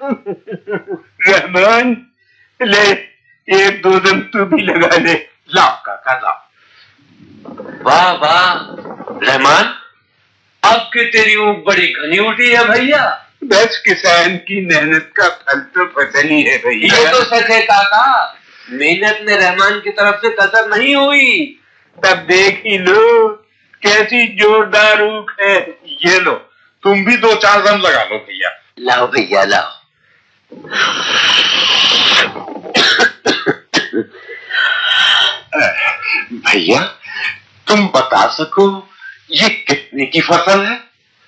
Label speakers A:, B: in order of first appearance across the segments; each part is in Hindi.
A: रहमान ले, एक दो दम तू भी लगा ले। लाओ काका लाओ।
B: वाह वाह रहमान, अब की तेरी ऊँख बड़ी घनी उठी है भैया।
A: बस किसान की मेहनत का फल तो फसल ही है भैया।
B: ये तो सच है काका, मेहनत में रहमान की तरफ से कसर नहीं हुई।
A: तब देख ही लो कैसी जोरदार ऊँख है। ये लो, तुम भी दो चार दम लगा लो भैया।
B: लाओ भैया लाओ।
A: भैया तुम बता सको ये कितने की फसल है?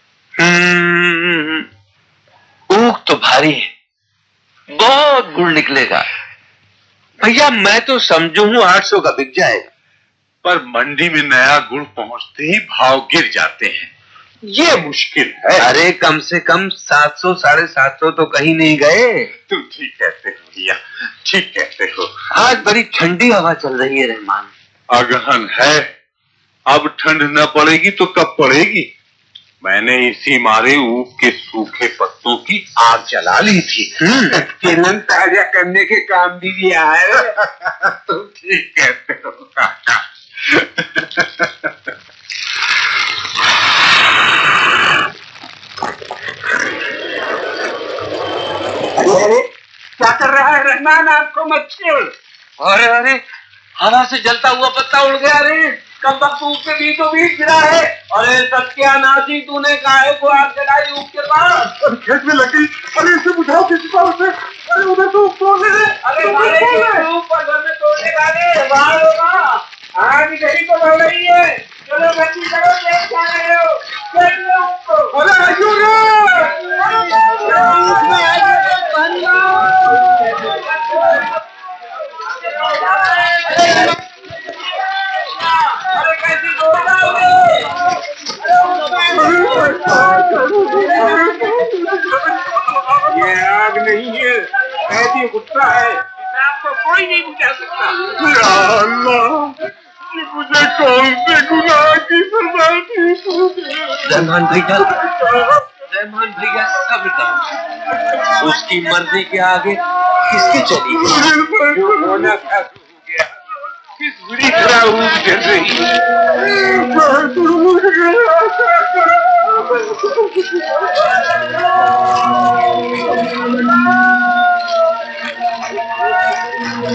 B: ऊँख तो भारी है, बहुत गुड़ निकलेगा भैया। मैं तो समझू हूँ 800 का बिक जाएगा।
A: पर मंडी में नया गुड़ पहुंचते ही भाव गिर जाते हैं, ये मुश्किल है।
B: अरे कम से कम 700 750 तो कहीं नहीं गए।
A: तुम ठीक कहते हो भैया, ठीक कहते हो।
B: आज बड़ी ठंडी हवा चल रही है रहमान।
A: अगहन है, अब ठंड न पड़ेगी तो कब पड़ेगी। मैंने इसी मारे ऊख के सूखे पत्तों की आग जला ली थी। किरण ताजा करने के काम भी दिया है। तुम ठीक कहते हो काका। अरे क्या कर रहा है रहमान, आपको मत छोड़।
B: अरे अरे हवा से जलता हुआ पत्ता उड़ गया रे। कब वक्त ऊँख के बीचों बीच गिरा है। अरे सत्यानाशी, तूने काहे को आग जलाई ऊँख के पास?
A: खेत में लगी। अरे इसे बुझाओ किसी तरह से। अरे उधर तो तोड़ ले।
B: अरे ऊपर घर में तोड़ने वाले बाहर होगा।
A: आग यही तो बढ़ रही है। चलो बच्ची करो, देख क्या रहे हो। देख लो उसको। अरे
B: अरे कैसी जोरदार
A: ये आग नहीं है, ऐसी गुस्सा है, आपको कोई नहीं बुझा सकता। या अल्लाह, ये मुझे कौन से गुनाह की सजा दी।
B: रहमान भैया सब्र करो, उसकी मर्जी के आगे किसकी चली।
A: जो होना था हो गया। किस बुरी तरह ऊँख जल रही है।